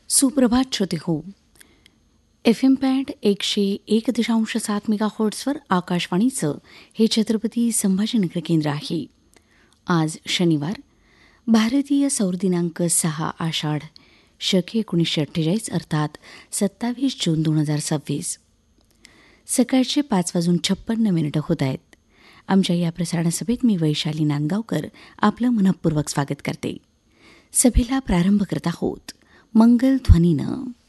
सुप्रभात श्रोते हो. FM पॅड 101.7 मेगाहर्ट्झवर आकाशवाणीचं हे छत्रपती संभाजीनगर केंद्र आहे. आज शनिवार, भारतीय सौर दिनांक 6 आषाढ शके 1948 अर्थात 27 जून 2026. सकाळचे 5:56 होत आहेत. आमच्या या प्रसारण सभेत मी वैशाली नांदगावकर आपलं मनःपूर्वक स्वागत करते. सभेला प्रारंभ करत आहोत मंगल ध्वनीनं.